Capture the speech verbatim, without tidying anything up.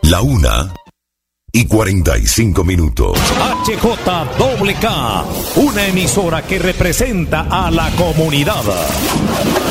La una y cuarenta y cinco minutos. H J K, una emisora que representa a la comunidad.